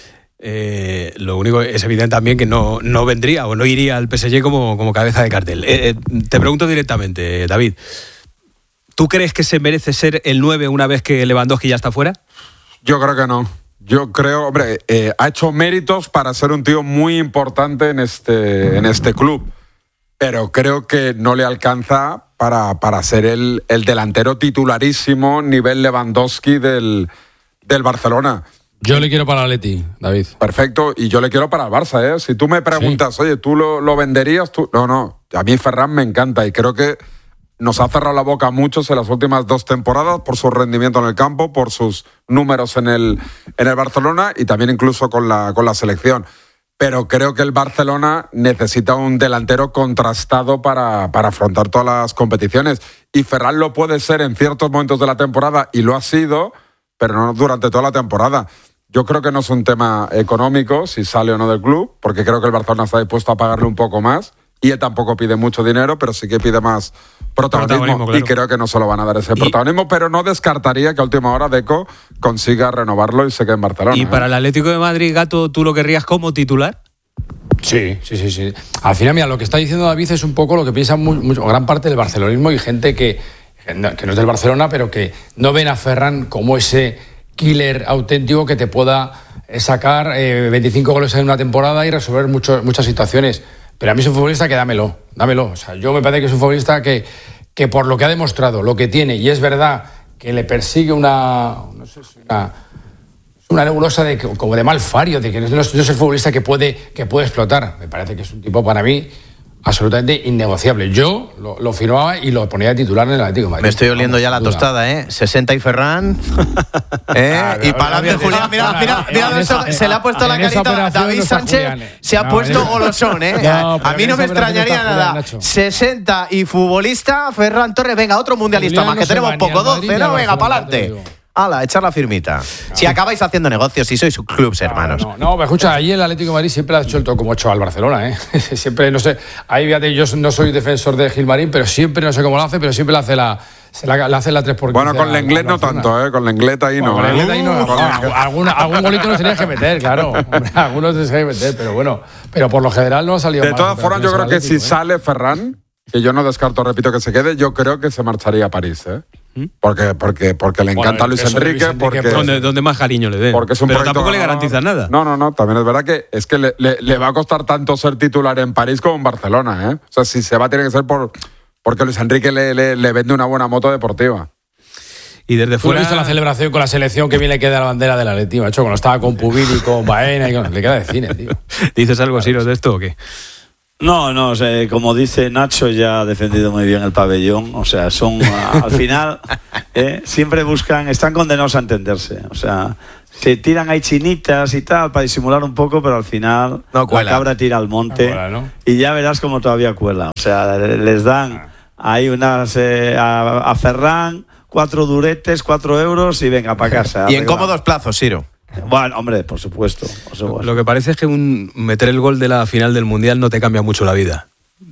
Eh, lo único es evidente también que no, no vendría o no iría al P S G como, como cabeza de cartel. Eh, eh, te pregunto directamente, David, ¿tú crees que se merece ser el nueve una vez que Lewandowski ya está fuera? Yo creo que no. Yo creo, hombre, eh, ha hecho méritos para ser un tío muy importante en este, en este club, pero creo que no le alcanza para, para ser el, el delantero titularísimo nivel Lewandowski del, del Barcelona. Yo le quiero para el Atleti, David. Perfecto, y yo le quiero para el Barça, ¿eh? Si tú me preguntas, sí. oye, ¿tú lo, lo venderías? Tú? No, no, a mí Ferran me encanta y creo que nos ha cerrado la boca a muchos en las últimas dos temporadas por su rendimiento en el campo, por sus números en el, en el Barcelona y también incluso con la, con la selección. Pero creo que el Barcelona necesita un delantero contrastado para, para afrontar todas las competiciones. Y Ferran lo puede ser en ciertos momentos de la temporada y lo ha sido, pero no durante toda la temporada. Yo creo que no es un tema económico, si sale o no del club, porque creo que el Barcelona está dispuesto a pagarle un poco más y él tampoco pide mucho dinero, pero sí que pide más protagonismo, protagonismo claro. Y creo que no se lo van a dar ese y... protagonismo, pero no descartaría que a última hora Deco consiga renovarlo y se quede en Barcelona. ¿Y ¿eh? para el Atlético de Madrid, Gato, tú lo querrías como titular? Sí, sí, sí, sí. Al final, mira, lo que está diciendo David es un poco lo que piensa muy, muy, gran parte del barcelonismo y gente que, que no es del Barcelona, pero que no ven a Ferran como ese killer auténtico que te pueda sacar eh, veinticinco goles en una temporada y resolver mucho, muchas situaciones. Pero a mí es un futbolista que dámelo, dámelo. O sea, yo me parece que es un futbolista que, que por lo que ha demostrado, lo que tiene, y es verdad que le persigue una, no sé, una, una nebulosa de, como de mal fario, de que no, no es el futbolista que puede, que puede explotar. Me parece que es un tipo para mí absolutamente innegociable. Yo lo, lo firmaba y lo ponía de titular en el Atlético de Madrid. Me estoy oliendo ya la tostada, ¿eh? sesenta y Ferran. ¿eh? Ah, y para adelante Julián. Mira, mira, mira, mira eso, se le ha puesto la carita. David no Sánchez Julián, eh. se ha no, puesto no, golosón, ¿eh? No, a mí no me extrañaría nada. Julián, sesenta y futbolista, Ferran Torres. Venga, otro mundialista Julián más, no que tenemos poco. doce, ¿no? Venga, para adelante. Hala, echar la firmita. No. Si acabáis haciendo negocios, si sois clubs no, hermanos. No, no, no, me escucha, ahí el Atlético de Madrid siempre ha hecho el todo como ha hecho al Barcelona, ¿eh? Siempre, no sé, ahí fíjate, yo no soy defensor de Gilmarín, pero siempre, no sé cómo lo hace, pero siempre le hace la, se la, la hace la tres por quince. Bueno, con Lenglet no tanto, ¿eh? Con Lenglet ahí no. Con Lenglet ahí no. no, no algún, algún golito nos tenías que meter, claro. Hombre, algunos tenías que meter, pero bueno, pero por lo general no ha salido de mal. De todas formas, yo creo que si ¿eh? sale Ferran, que yo no descarto, repito, que se quede, yo creo que se marcharía a París, ¿eh? Porque, porque, porque le encanta bueno, a Luis Enrique, Luis Enrique porque donde, donde más cariño le dé. Porque es un Pero ganador. tampoco le garantiza nada. No, no, no. También es verdad que es que le, le, le va a costar tanto ser titular en París como en Barcelona, ¿eh? O sea, si se va, tiene que ser por porque Luis Enrique le, le, le vende una buena moto deportiva. Y desde fuera... ¿Tú has visto la celebración con la selección que bien le queda la bandera del Atleti, macho? Cuando estaba con Pubil y con Baena y con... le queda de cine, tío. ¿Dices algo, Siro, de esto o qué? No, no, o sea, como dice Nacho, ya ha defendido muy bien el pabellón. O sea, son, al final, eh, siempre buscan, están condenados a entenderse. O sea, se tiran ahí chinitas y tal para disimular un poco, pero al final no la cabra tira al monte. No cuela, ¿no? Y ya verás como todavía cuela. O sea, les dan ahí unas eh, a, a Ferran, cuatro duretes, cuatro euros y venga para casa. Y en cómodos plazos, Siro. Bueno, hombre, por supuesto, por supuesto. Lo que parece es que un meter el gol de la final del Mundial no te cambia mucho la vida.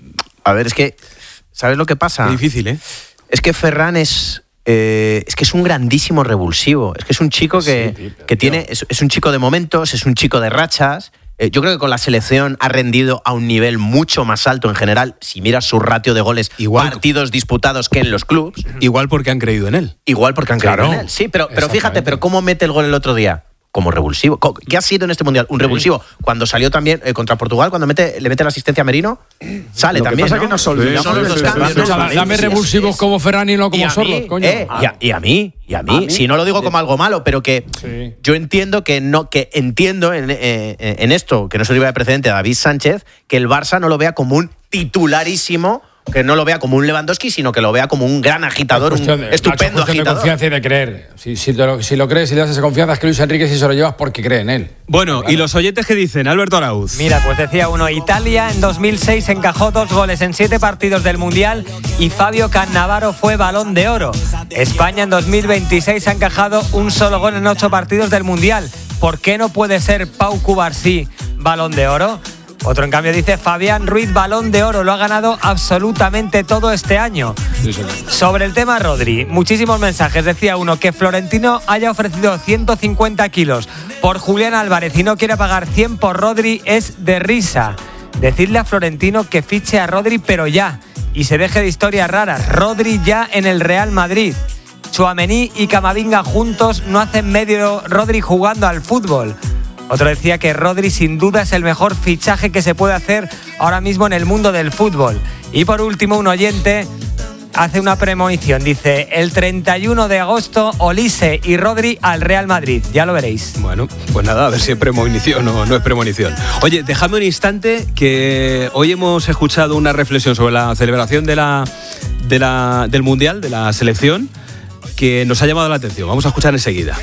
A ver, es que, ¿sabes lo que pasa? Es difícil, ¿eh? Es que Ferran es, eh, es que es un grandísimo revulsivo. Es que es un chico que, sí, tío, que tiene, es, es un chico de momentos, es un chico de rachas. Eh, yo creo que con la selección ha rendido a un nivel mucho más alto en general. Si miras su ratio de goles, igual, partidos disputados que en los clubs. Igual porque han creído en él. Igual porque han claro, creído en él. Sí, pero, pero fíjate, pero ¿cómo mete el gol el otro día? Como revulsivo. ¿Qué ha sido en este Mundial? Un revulsivo. Cuando salió también eh, contra Portugal, cuando mete, le mete la asistencia a Merino, sale Lo también, que pasa ¿no? que nos olvidamos Son de los los cambios. cambios. ¿No? Dame revulsivos como Ferran y no como Sorloth, coño. Eh, y, a, y a mí, y a mí, ¿A mí? Si no lo digo como algo malo, pero que sí. Yo entiendo que no, que entiendo en, eh, en esto, que no se le iba de precedente a David Sánchez, que el Barça no lo vea como un titularísimo, que no lo vea como un Lewandowski, sino que lo vea como un gran agitador, un de, estupendo Nacho, agitador. de confianza y de creer. Si, si, lo, si lo crees, si le das esa confianza, es que Luis Enrique si se lo llevas porque cree en él. Bueno, claro. ¿Y los oyentes qué dicen? Alberto Arauz. Mira, pues decía uno, Italia en dos mil seis encajó dos goles en siete partidos del Mundial y Fabio Cannavaro fue Balón de Oro. España en dos mil veintiséis ha encajado un solo gol en ocho partidos del Mundial. ¿Por qué no puede ser Pau Cubarsí Balón de Oro? Otro, en cambio, dice Fabián Ruiz, Balón de Oro, lo ha ganado absolutamente todo este año. Sí, sí. Sobre el tema Rodri, muchísimos mensajes. Decía uno, que Florentino haya ofrecido ciento cincuenta kilos por Julián Álvarez y no quiere pagar cien por Rodri es de risa. Decirle a Florentino que fiche a Rodri, pero ya, y se deje de historias raras. Rodri ya en el Real Madrid. Tchouaméni y Camavinga juntos no hacen medio Rodri jugando al fútbol. Otro decía que Rodri sin duda es el mejor fichaje que se puede hacer ahora mismo en el mundo del fútbol. Y por último, un oyente hace una premonición. Dice, el treinta y uno de agosto, Olise y Rodri al Real Madrid. Ya lo veréis. Bueno, pues nada, a ver si es premonición o no es premonición. Oye, dejadme un instante que hoy hemos escuchado una reflexión sobre la celebración de la, de la, del Mundial, de la selección, que nos ha llamado la atención. Vamos a escuchar enseguida.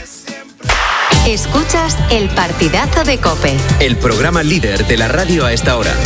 Escuchas El Partidazo de COPE, el programa líder de la radio a esta hora.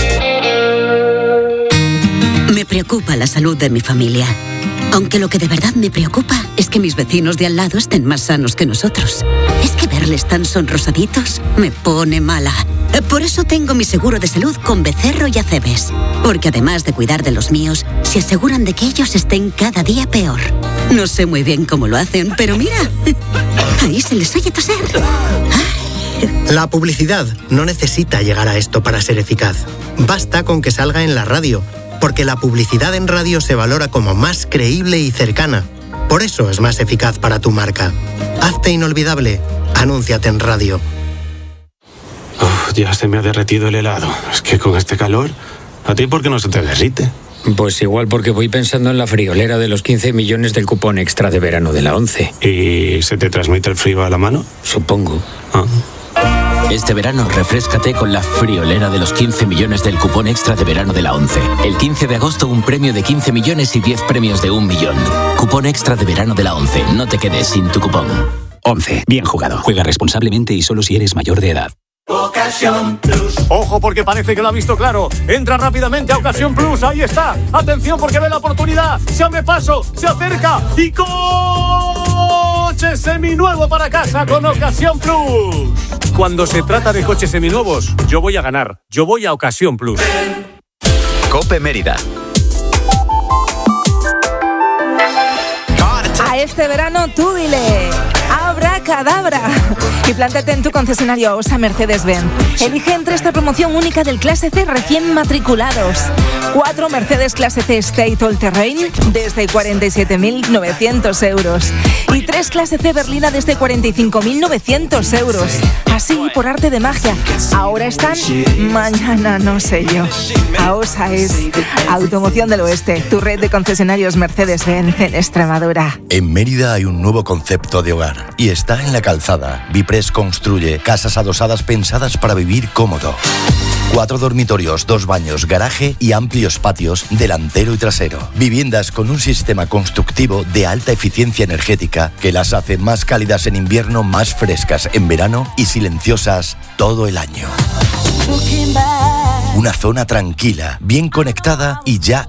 Me preocupa la salud de mi familia. Aunque lo que de verdad me preocupa es que mis vecinos de al lado estén más sanos que nosotros. Es que verles tan sonrosaditos me pone mala. Por eso tengo mi seguro de salud con Becerro y Acebes. Porque además de cuidar de los míos, se aseguran de que ellos estén cada día peor. No sé muy bien cómo lo hacen, pero mira, ahí se les oye toser. La publicidad no necesita llegar a esto para ser eficaz. Basta con que salga en la radio, porque la publicidad en radio se valora como más creíble y cercana. Por eso es más eficaz para tu marca. Hazte inolvidable. Anúnciate en radio. Uf, ya se me ha derretido el helado. Es que con este calor, ¿a ti por qué no se te derrite? Pues igual porque voy pensando en la friolera de los quince millones del cupón extra de verano de la ONCE. ¿Y se te transmite el frío a la mano? Supongo. Ah. Este verano refréscate con la friolera de los quince millones del cupón extra de verano de la ONCE. El quince de agosto un premio de quince millones y diez premios de un millón. Cupón extra de verano de la ONCE. No te quedes sin tu cupón. ONCE. Bien jugado. Juega responsablemente y solo si eres mayor de edad. Ocasión Plus. Ojo porque parece que lo ha visto claro. Entra rápidamente a Ocasión Plus. Ahí está. Atención porque ve la oportunidad. Se abre paso. Se acerca. Y coche seminuevo para casa con Ocasión Plus. Cuando se trata de coches seminuevos, yo voy a ganar. Yo voy a Ocasión Plus. COPE Mérida. A este verano tú dile Abracadabra. Cadabra y plántate en tu concesionario AOSA Mercedes-Benz. Elige entre esta promoción única del Clase C recién matriculados. Cuatro Mercedes Clase C State All Terrain desde cuarenta y siete mil novecientos euros y tres Clase C Berlina desde cuarenta y cinco mil novecientos euros. Así, por arte de magia, ahora están, mañana no sé yo. AOSA es Automoción del Oeste, tu red de concesionarios Mercedes-Benz en Extremadura. En Mérida hay un nuevo concepto de hogar y está en La Calzada. Bipres construye casas adosadas pensadas para vivir cómodo. Cuatro dormitorios, dos baños, garaje y amplios patios delantero y trasero. Viviendas con un sistema constructivo de alta eficiencia energética que las hace más cálidas en invierno, más frescas en verano y silenciosas todo el año. Una zona tranquila, bien conectada y ya